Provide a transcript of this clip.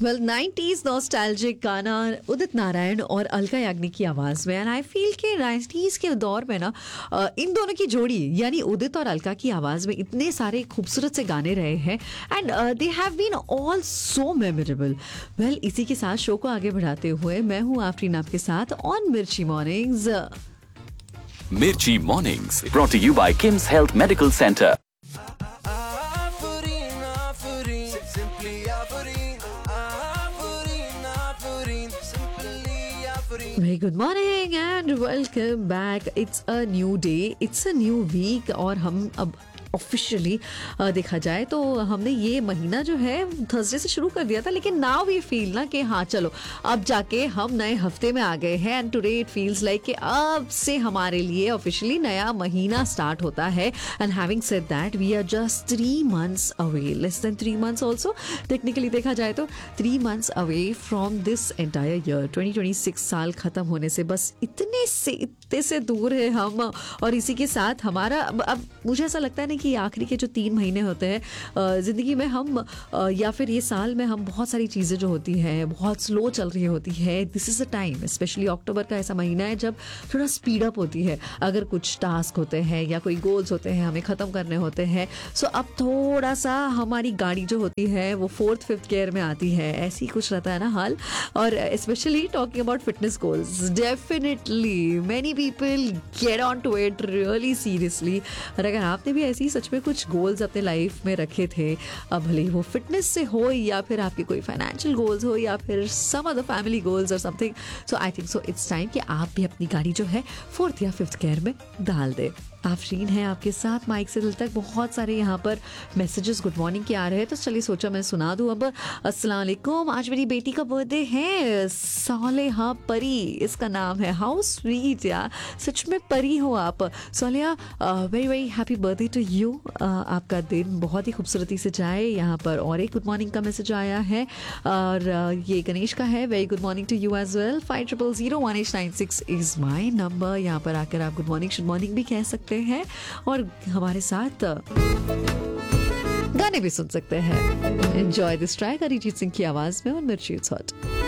Well 90s nostalgic गाना उदित नारायण और अलका याग्निक की आवाज़ में, एंड आई फील कि 90s के दौर में ना इन दोनों की जोड़ी यानी उदित और अलका की आवाज़ में इतने सारे खूबसूरत से गाने रहे हैं and they have been all so memorable. Well इसी के साथ शो को आगे बढ़ाते हुए मैं हूँ आफरीन आपके साथ ऑन मिर्ची mornings. Mirchi Mornings, brought to you by Kim's Health Medical Center. Very good morning and welcome back. It's a new day, it's a new week और हम अब ऑफिशियली देखा जाए तो हमने ये महीना जो है थर्सडे से शुरू कर दिया था, लेकिन नाउ वी फील ना कि हाँ चलो अब जाके हम नए हफ्ते में आ गए हैं and today it feels like कि अब से हमारे लिए ऑफिशियली नया महीना स्टार्ट होता है। And having said that we are just 3 months away, less than 3 months also technically देखा जाए तो 3 months away from this entire year. 2026 साल खत्म होने से बस इतने से दूर है हम, और इसी के साथ हमारा अब मुझे ऐसा लगता है ना कि आखिरी के जो 3 महीने होते हैं ज़िंदगी में हम या फिर ये साल में हम बहुत सारी चीज़ें जो होती हैं बहुत स्लो चल रही होती है। This is a time, specially अक्टूबर का ऐसा महीना है जब थोड़ा स्पीड अप होती है। अगर कुछ टास्क होते हैं या कोई गोल्स होते हैं हमें ख़त्म करने होते हैं, सो अब थोड़ा सा हमारी गाड़ी जो होती है वो 4th 5th गियर में आती है, ऐसी कुछ रहता है ना हाल। और specially talking about fitness goals, definitely many people get on to it really seriously. और अगर आपने भी ऐसी सच में कुछ गोल्स अपने लाइफ में रखे थे, अब भले वो फिटनेस से हो या फिर आपके कोई फाइनेंशियल गोल्स हो या फिर सम अदर फैमिली गोल्स और something, so I think so it's time कि आप भी अपनी गाड़ी जो है 4th या 5th गियर में डाल दे। आफरीन है आपके साथ माइक से दिल तक। बहुत सारे यहाँ पर मैसेजेस गुड मॉर्निंग के आ रहे हैं, तो चलिए सोचा मैं सुना दूँ अब। अस्सलाम वालेकुम, आज मेरी बेटी का बर्थडे है, सालेहा परी इसका नाम है। हाउ स्वीट यार, सच में परी हो आप Saleha. Very very happy birthday to you. आपका दिन बहुत ही खूबसूरती से जाए। यहाँ पर और एक गुड मॉर्निंग का मैसेज आया है और ये गणेश का है। Very good morning to you as well. 50001896 is my number. यहाँ पर आकर आप गुड मॉर्निंग भी कह सकते हैं और हमारे साथ गाने भी सुन सकते हैं। Enjoy this track Arijit Singh की आवाज में और मिर्ची इट्स हॉट।